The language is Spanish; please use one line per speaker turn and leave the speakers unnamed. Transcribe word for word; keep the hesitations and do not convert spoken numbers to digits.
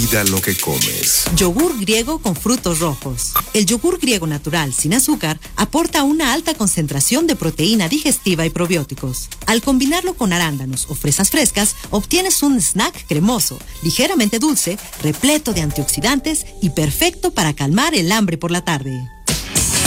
Cuida lo que comes.
Yogur griego con frutos rojos. El yogur griego natural sin azúcar aporta una alta concentración de proteína digestiva y probióticos. Al combinarlo con arándanos o fresas frescas, obtienes un snack cremoso, ligeramente dulce, repleto de antioxidantes y perfecto para calmar el hambre por la tarde.